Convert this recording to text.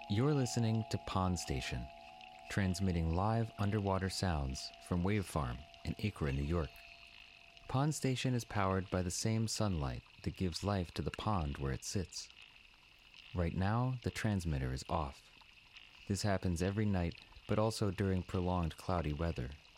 You're listening to Pond Station, transmitting live underwater sounds from Wave Farm in Acra, New York. Pond Station is powered by the same sunlight that gives life to the pond where it sits. Right now, the transmitter is off. This happens every night, but also during prolonged cloudy weather,